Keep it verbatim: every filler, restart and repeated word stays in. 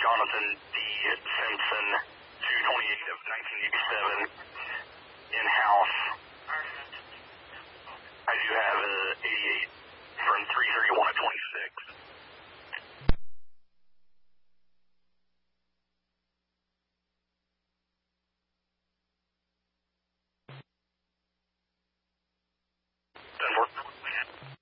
Jonathan D. Simpson, two twenty-eight of nineteen eighty-seven, in-house.